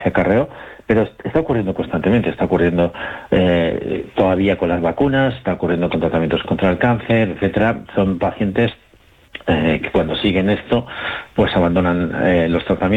acarreó, pero está ocurriendo constantemente, está ocurriendo todavía con las vacunas, está ocurriendo con tratamientos contra el cáncer, etcétera. Son pacientes que cuando siguen esto, pues abandonan los tratamientos